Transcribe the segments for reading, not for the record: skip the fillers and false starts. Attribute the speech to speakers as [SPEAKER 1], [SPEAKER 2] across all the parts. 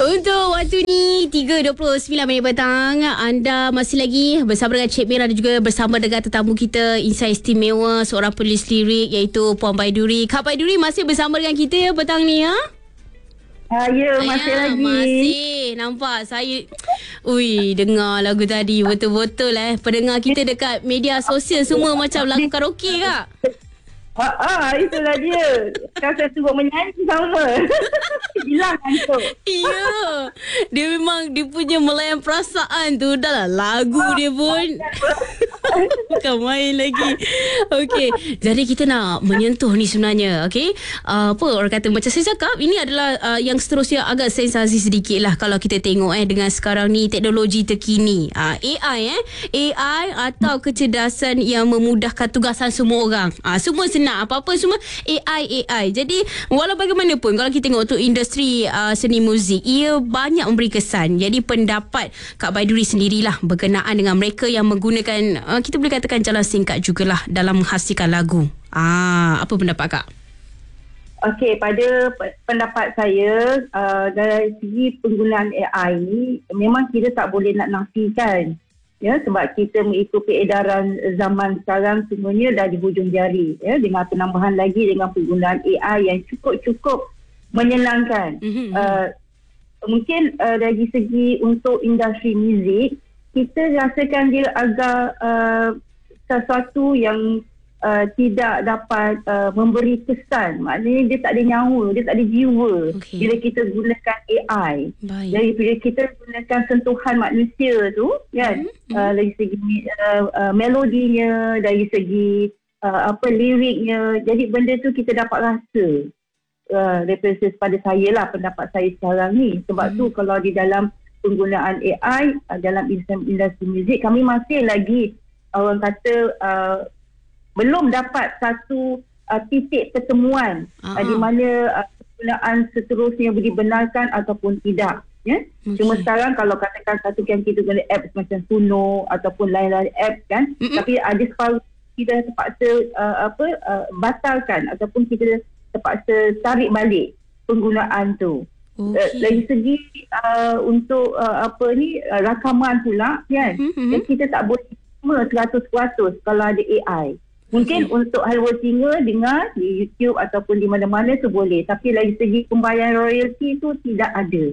[SPEAKER 1] Untuk waktu ni 3.29 petang, anda masih lagi bersama dengan Cik Mira dan juga bersama dengan tetamu kita, insan istimewa, seorang penulis lirik iaitu Puan Baiduri. Kak Baiduri masih bersama dengan kita ya petang ni ya?
[SPEAKER 2] Ya, masih lagi.
[SPEAKER 1] Masih. Nampak saya dengar lagu tadi betul-betul pendengar kita dekat media sosial semua macam lagu karaoke Kak.
[SPEAKER 2] Itulah dia. Kan saya suruh menyanyi sama. Hilang ngantuk.
[SPEAKER 1] Ya. Dia memang dia punya melayan perasaan tu. Dah lah lagu dia pun. Bukan main lagi. Okey. Jadi kita nak menyentuh ni sebenarnya. Okey. Apa orang kata macam saya cakap, ini adalah yang seterusnya agak sensasi sedikit lah kalau kita tengok dengan sekarang ni teknologi terkini. AI AI atau kecerdasan yang memudahkan tugasan semua orang. Semua senang. Apa-apa semua AI. Jadi walau bagaimanapun kalau kita tengok untuk industri seni muzik, ia banyak memberi kesan. Jadi pendapat Kak Baiduri sendirilah berkenaan dengan mereka yang menggunakan kita boleh katakan jalan singkat jugalah dalam menghasilkan lagu. Apa pendapat Kak?
[SPEAKER 2] Okey, pada pendapat saya, dari segi penggunaan AI ni memang kita tak boleh nak nafikan. Ya, sebab kita mengikuti edaran zaman sekarang semuanya dah di hujung jari, ya, dengan penambahan lagi dengan penggunaan AI yang cukup menyenangkan. Mungkin dari segi untuk industri muzik, kita rasakan dia agak sesuatu yang tidak dapat memberi kesan. Maknanya dia tak ada nyawa, dia tak ada jiwa bila kita gunakan AI. Jadi bila kita gunakan sentuhan manusia tu kan, dari segi melodinya, dari segi liriknya, jadi benda tu kita dapat rasa. Daripada saya lah, pendapat saya sekarang ni. Sebab tu kalau di dalam penggunaan AI dalam industri muzik, kami masih lagi orang kata belum dapat satu titik pertemuan di mana penggunaan seterusnya dibenarkan ataupun tidak. Ya? Cuma sekarang kalau katakan satu yang kita guna apps macam Suno ataupun lain-lain apps kan, tapi ada separuh kita terpaksa batalkan ataupun kita terpaksa tarik balik penggunaan tu. Dari segi untuk rakaman pula kan, kita tak boleh semua 100% kalau ada AI. Mungkin untuk halwa singa dengar di YouTube ataupun di mana-mana tu boleh. Tapi dari segi pembayaran royalty tu tidak ada.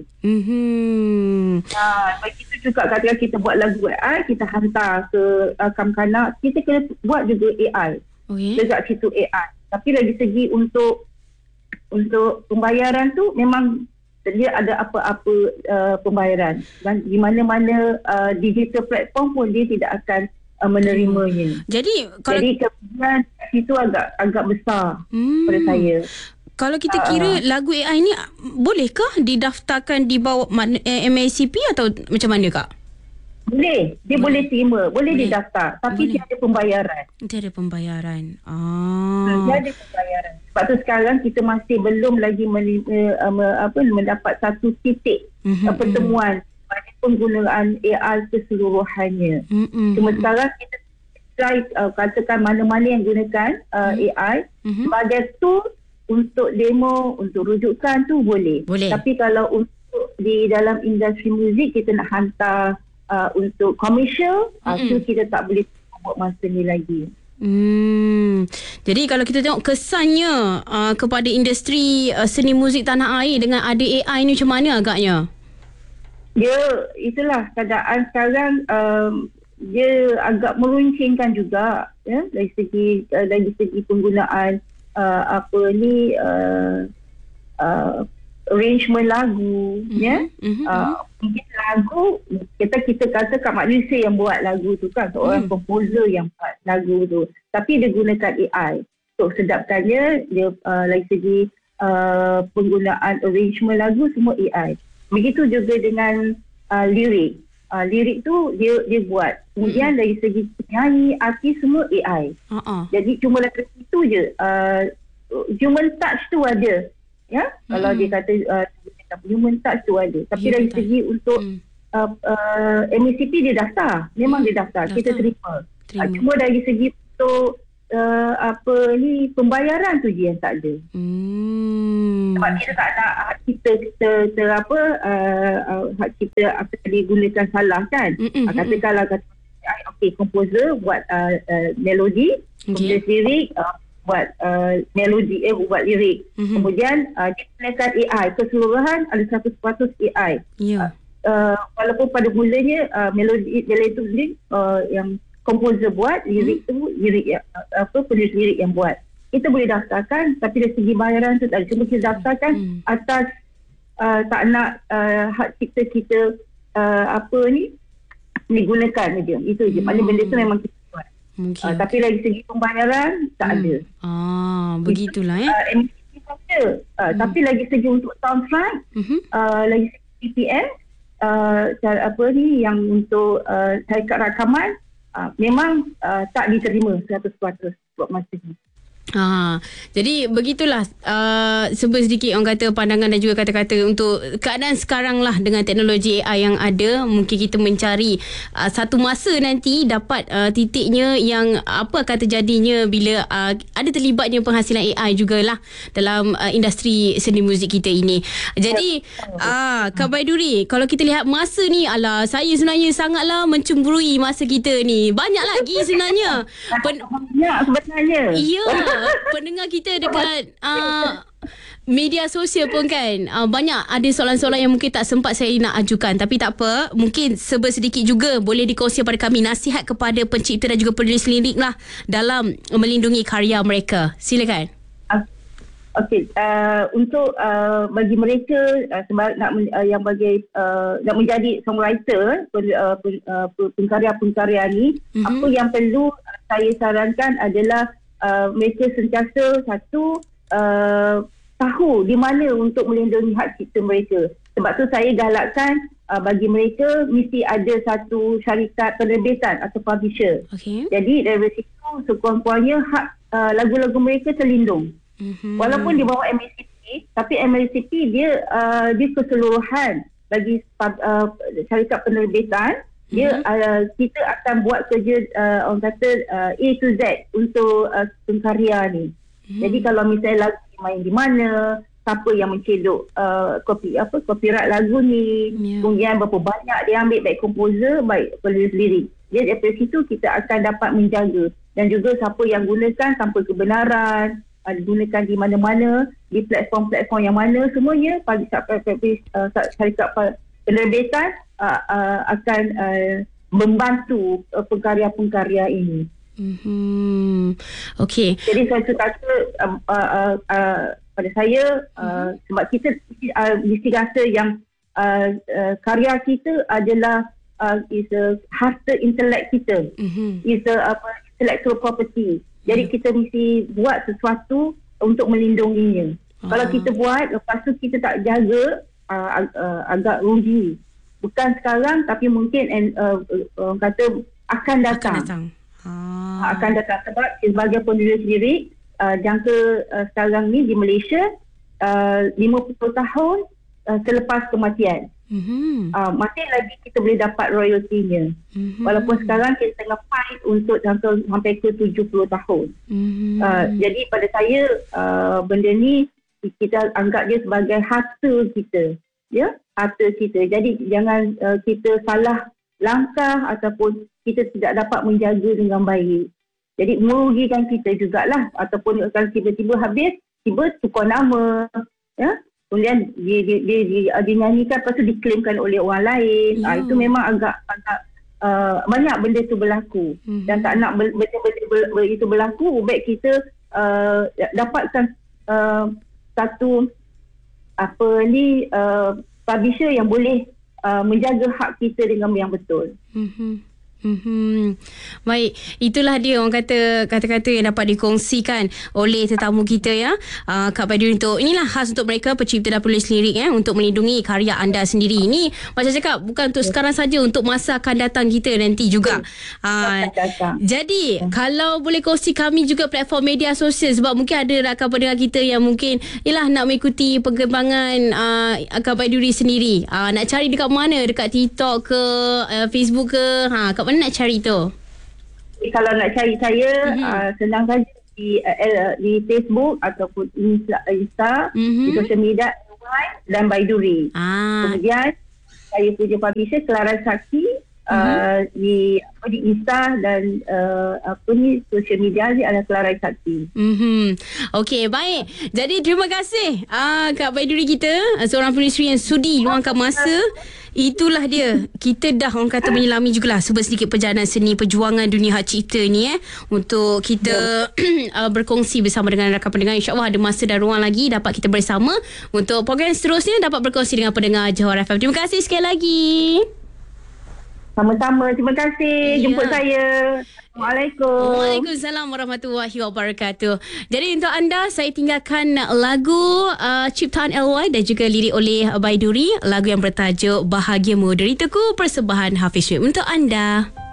[SPEAKER 2] Begitu juga ketika kita buat lagu AI, kita hantar ke kanak-kanak, kita kena buat juga AI. Dekat situ AI. Tapi dari segi untuk pembayaran tu memang dia ada apa-apa pembayaran. Dan di mana-mana digital platform pun dia tidak akan menerimanya. Jadi kemudian itu agak besar pada saya.
[SPEAKER 1] Kalau kita kira lagu AI ni bolehkah didaftarkan di bawah MACP atau macam mana Kak?
[SPEAKER 2] Boleh. Dia boleh terima, boleh didaftar, tapi dia ada pembayaran.
[SPEAKER 1] Dia ada pembayaran.
[SPEAKER 2] Dia ada pembayaran. Sebab tu sekarang kita masih belum lagi mendapat satu titik pertemuan pada penggunaan AI keseluruhannya. Cuma sekarang kita try katakan mana-mana yang gunakan AI sebagai tool untuk demo, untuk rujukan tu boleh. Tapi kalau untuk di dalam industri muzik kita nak hantar untuk komersial, tu kita tak boleh buat masa ni lagi.
[SPEAKER 1] Jadi kalau kita tengok kesannya kepada industri seni muzik tanah air dengan ada AI ni macam mana agaknya?
[SPEAKER 2] Ya, itulah keadaan sekarang. Dia agak meruncingkan juga, ya, dari segi penggunaan arrangement lagu, ya. Mungkin lagu kita kata kat manusia yang buat lagu tu kan, seorang komposer yang buat lagu tu, tapi dia gunakan AI. So sedapkannya dia dari segi penggunaan arrangement lagu semua AI. Begitu juga dengan lirik. Lirik tu dia buat. Kemudian dari segi penyanyi, artis semua AI. Jadi cuma lepas itu je human touch tu ada. Ya, kalau dia kata human touch tu ada. Tapi dari segi untuk MACP dia daftar. Memang dia daftar. Kita terima. Cuma dari segi untuk pembayaran tu je yang tak ada. Sebab kita tak nak hak kita hak kita akan digunakan salah kan. Katakanlah komposer buat melodi, komposer lirik, buat melodi buat lirik. Kemudian digunakan AI, keseluruhan ada 100% AI. Walaupun pada mulanya melodi itu yang komposer buat, lirik tu lirik penulis lirik yang buat. Kita boleh daftarkan, tapi dari segi bayaran tu tak ada. Cuma kita daftarkan atas tak nak hak cipta kita digunakan je. Itu je. Maknanya benda tu memang kita buat. Tapi dari segi pembayaran tak ada.
[SPEAKER 1] Begitulah
[SPEAKER 2] MCP saja. Tapi lagi segi untuk soundtrack, lagi segi PPM, yang untuk syarikat rakaman, memang tak diterima 100% buat masa ni.
[SPEAKER 1] Jadi begitulah sedikit orang kata pandangan dan juga kata-kata untuk keadaan sekarang lah dengan teknologi AI yang ada. Mungkin kita mencari satu masa nanti dapat titiknya yang apa akan terjadinya bila ada terlibatnya penghasilan AI jugalah dalam industri seni muzik kita ini. Jadi Kak Baiduri, kalau kita lihat masa ni, saya sebenarnya sangatlah mencemburui masa kita ni. Banyak lagi sebenarnya.
[SPEAKER 2] Banyak sebenarnya.
[SPEAKER 1] Ya. Pendengar kita dekat media sosial pun kan banyak ada soalan-soalan yang mungkin tak sempat saya nak ajukan, tapi tak apa, mungkin sedikit juga boleh dikongsi pada kami nasihat kepada pencipta dan juga penulis lirik lah dalam melindungi karya mereka. Silakan.
[SPEAKER 2] Okey, untuk bagi mereka yang nak menjadi songwriter, pengkarya-pengkarya ni, apa yang perlu saya sarankan adalah mereka sentiasa tahu di mana untuk melindungi hak cipta mereka. Sebab tu saya galakkan bagi mereka mesti ada satu syarikat penerbitan atau publisher. Jadi dari situ sekurang-kurangnya hak lagu-lagu mereka terlindung. Walaupun di bawah MACP, tapi MACP dia keseluruhan bagi syarikat penerbitan. Kita akan buat kerja orang kata A to Z untuk pengkarya ni. Jadi kalau misalnya lagu main di mana, siapa yang mencedok copyright lagu ni, kemudian berapa banyak dia ambil, baik komposer baik penulis lirik. Jadi dari situ kita akan dapat menjaga, dan juga siapa yang gunakan tanpa kebenaran, digunakan di mana-mana, di platform-platform yang mana, semuanya syarikat penerbitan akan membantu pengkarya-pengkarya ini. Okey. Jadi saya kata pada saya sebab kita mesti rasa yang karya kita adalah is a harta intelek kita, is a intellectual property. Jadi kita mesti buat sesuatu untuk melindunginya. Kalau kita buat lepas tu kita tak jaga, agak rugi. Bukan sekarang, tapi mungkin orang kata akan datang. Akan datang. Sebab sebagai penulis lirik, jangka sekarang ni di Malaysia 50 tahun selepas kematian. Masih lagi kita boleh dapat royaltinya. Walaupun sekarang kita tengah fight untuk jangka sampai ke 70 tahun. Jadi pada saya benda ni kita anggap dia sebagai harta kita. Ya, harta kita. Jadi jangan kita salah langkah ataupun kita tidak dapat menjaga dengan baik. Jadi merugikan kita jugalah, ataupun kalau tiba-tiba habis, tiba tukar nama, ya. Kemudian dia dinyanyikan, lepas tu diklaimkan oleh orang lain. Itu memang agak banyak benda tu berlaku. Dan tak nak benda-benda itu berlaku, baik kita dapatkan satu publisher yang boleh menjaga hak kita dengan yang betul.
[SPEAKER 1] Baik, itulah dia orang kata kata-kata yang dapat dikongsikan oleh tetamu kita ya, Kak Baiduri. Untuk inilah khas untuk mereka pencipta dan penulis lirik untuk melindungi karya anda sendiri. Ini macam cakap bukan untuk sekarang saja, untuk masa akan datang kita nanti juga. Jadi kalau boleh kongsi kami juga platform media sosial, sebab mungkin ada rakan pendengar kita yang mungkin nak mengikuti perkembangan Kak Baiduri sendiri. Nak cari dekat mana? Dekat TikTok ke, Facebook ke? Kat mana nak cari tu?
[SPEAKER 2] Kalau nak cari saya, senang saja di Facebook ataupun Insta di social media dan Baiduri. Kemudian saya punya publisher Kelaran Sakti di Insta dan social media ni adalah Kelaran Sakti.
[SPEAKER 1] Okey, baik. Jadi terima kasih Kak Baiduri kita, seorang penulis yang sudi luangkan masa. Itulah dia. Kita dah orang kata menyelami jugalah sedikit perjalanan seni perjuangan dunia hak cipta ni untuk kita berkongsi bersama dengan rakan pendengar. InsyaAllah ada masa dan ruang lagi dapat kita bersama untuk program seterusnya dapat berkongsi dengan pendengar Johor FM. Terima kasih sekali lagi.
[SPEAKER 2] Sama-sama. Terima kasih jemput saya. Assalamualaikum.
[SPEAKER 1] Waalaikumsalam warahmatullahi wabarakatuh. Jadi untuk anda saya tinggalkan lagu ciptaan LY dan juga lirik oleh Baiduri, lagu yang bertajuk Bahagiamu, deritaku, persembahan Hafiz Syed untuk anda.